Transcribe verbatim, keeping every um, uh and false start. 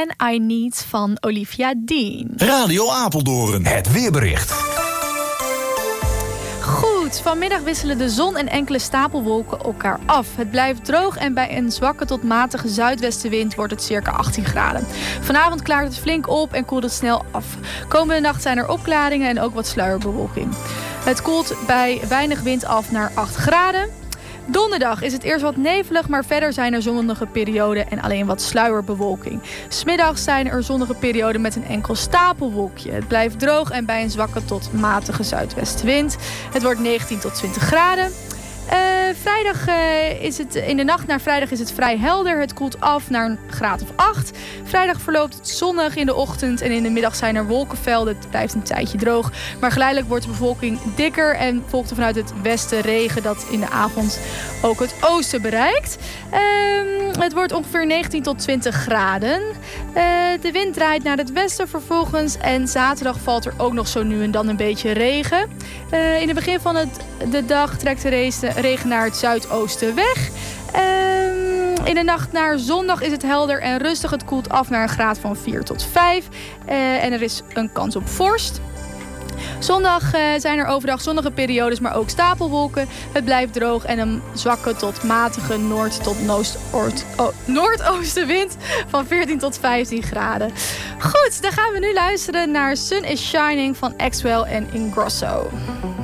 en I Need van Olivia Dean. Radio Apeldoorn, het weerbericht. Goed, vanmiddag wisselen de zon en enkele stapelwolken elkaar af. Het blijft droog en bij een zwakke tot matige zuidwestenwind wordt het circa achttien graden. Vanavond klaart het flink op en koelt het snel af. Komende nacht zijn er opklaringen en ook wat sluierbewolking. Het koelt bij weinig wind af naar acht graden. Donderdag is het eerst wat nevelig, maar verder zijn er zonnige perioden en alleen wat sluierbewolking. 'S Middags zijn er zonnige perioden met een enkel stapelwolkje. Het blijft droog en bij een zwakke tot matige zuidwestenwind. Het wordt negentien tot twintig graden. Uh, vrijdag uh, is het, in de nacht naar vrijdag is het vrij helder. Het koelt af naar een graad of acht. Vrijdag verloopt het zonnig in de ochtend en in de middag zijn er wolkenvelden. Het blijft een tijdje droog. Maar geleidelijk wordt de bevolking dikker en volgt er vanuit het westen regen dat in de avond ook het oosten bereikt. Uh, het wordt ongeveer negentien tot twintig graden. Uh, de wind draait naar het westen vervolgens en zaterdag valt er ook nog zo nu en dan een beetje regen. Uh, in het begin van het, de dag trekt de regen regen naar het zuidoosten weg. Um, in de nacht naar zondag is het helder en rustig. Het koelt af naar een graad van vier tot vijf. Uh, en er is een kans op vorst. Zondag uh, zijn er overdag zonnige periodes, maar ook stapelwolken. Het blijft droog en een zwakke tot matige noord- tot noord- oh, noordoostenwind van veertien tot vijftien graden. Goed, dan gaan we nu luisteren naar Sun is Shining van Axwell en Ingrosso.